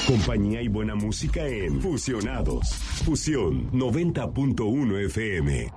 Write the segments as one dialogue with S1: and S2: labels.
S1: Compañía y buena música en Fusionados. Fusión 90.1 FM.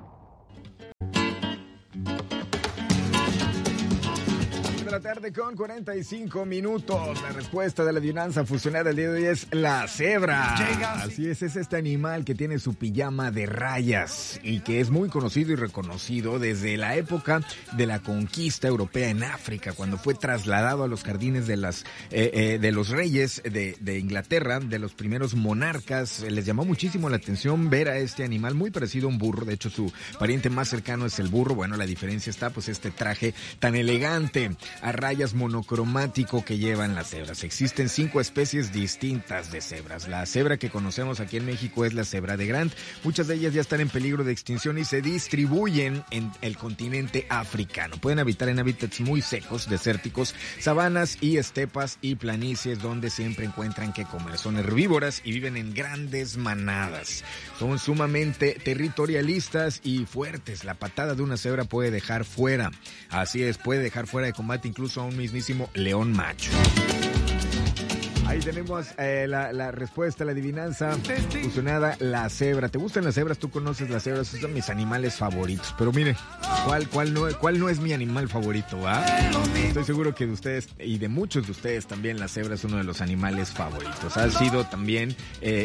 S2: La tarde con 45 minutos. La respuesta de la adivinanza fusionada el día de hoy es la cebra. Así es este animal que tiene su pijama de rayas y que es muy conocido y reconocido desde la época de la conquista europea en África, cuando fue trasladado a los jardines de los reyes de Inglaterra, de los primeros monarcas. Les llamó muchísimo la atención ver a este animal muy parecido a un burro. De hecho, su pariente más cercano es el burro. Bueno, la diferencia está pues este traje tan elegante a rayas monocromático que llevan las cebras. Existen 5 especies distintas de cebras. La cebra que conocemos aquí en México es la cebra de Grant. Muchas de ellas ya están en peligro de extinción y se distribuyen en el continente africano. Pueden habitar en hábitats muy secos, desérticos, sabanas y estepas y planicies donde siempre encuentran que comer. Son herbívoras y viven en grandes manadas. Son sumamente territorialistas y fuertes. La patada de una cebra puede dejar fuera. Así es, puede dejar fuera de combate incluso a un mismísimo león macho. Ahí tenemos la respuesta, la adivinanza fusionada, la cebra. ¿Te gustan las cebras? ¿Tú conoces las cebras? Son mis animales favoritos. Pero miren, ¿cuál no es mi animal favorito? Estoy seguro que de ustedes y de muchos de ustedes también la cebra es uno de los animales favoritos. Ha sido también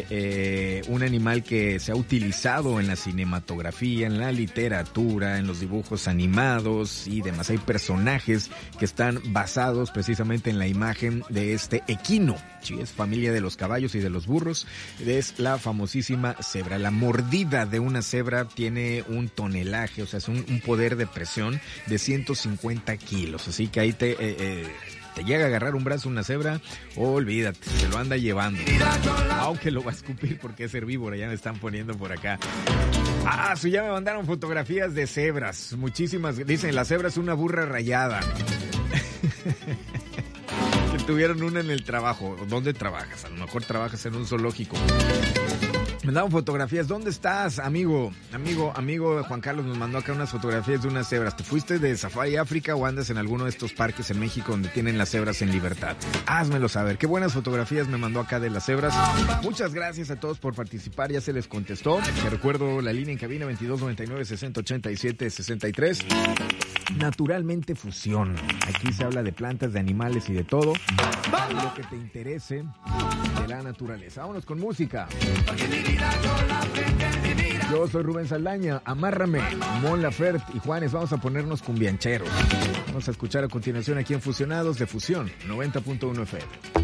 S2: un animal que se ha utilizado en la cinematografía, en la literatura, en los dibujos animados y demás. Hay personajes que están basados precisamente en la imagen de este equino. Sí, es familia de los caballos y de los burros. Es la famosísima cebra. La mordida de una cebra tiene un tonelaje, o sea, es un poder de presión de 150 kilos. Así que ahí te llega a agarrar un brazo una cebra, olvídate, se lo anda llevando. Aunque lo va a escupir porque es herbívora, ya me están poniendo por acá. Ya me mandaron fotografías de cebras. Muchísimas. Dicen, la cebra es una burra rayada. Tuvieron una en el trabajo. ¿Dónde trabajas? A lo mejor trabajas en un zoológico. Me daban fotografías. ¿Dónde estás, amigo? Amigo Juan Carlos nos mandó acá unas fotografías de unas cebras. ¿Te fuiste de Safari África o andas en alguno de estos parques en México donde tienen las cebras en libertad? Házmelo saber. Qué buenas fotografías me mandó acá de las cebras. Muchas gracias a todos por participar. Ya se les contestó. Te recuerdo la línea en cabina 2299-6087-63. Naturalmente Fusión. Aquí se habla de plantas, de animales y de todo lo que te interese de la naturaleza. Vámonos con música. Yo soy Rubén Saldaña. Amárrame, Mon Laferte y Juanes. Vamos a ponernos cumbiancheros. Vamos a escuchar a continuación aquí en Fusionados de Fusión 90.1 FM.